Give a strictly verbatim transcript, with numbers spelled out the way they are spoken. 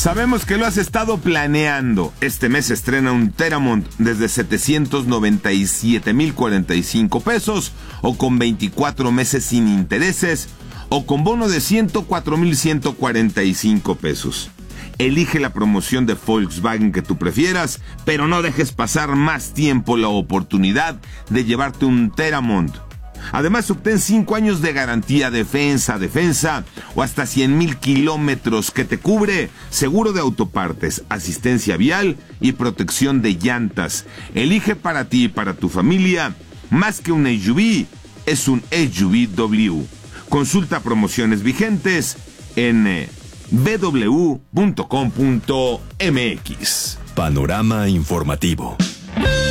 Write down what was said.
Sabemos que lo has estado planeando. Este mes se estrena un Teramont desde setecientos noventa y siete mil cuarenta y cinco pesos o con veinticuatro meses sin intereses o con bono de ciento cuatro mil ciento cuarenta y cinco pesos. Elige la promoción de Volkswagen que tú prefieras, pero no dejes pasar más tiempo la oportunidad de llevarte un Teramont. Además, obtén cinco años de garantía defensa, defensa o hasta cien mil kilómetros que te cubre seguro de autopartes, asistencia vial y protección de llantas. Elige para ti y para tu familia, más que un S U V, es un S U V W. Consulta promociones vigentes en b w punto com punto m x. Panorama informativo.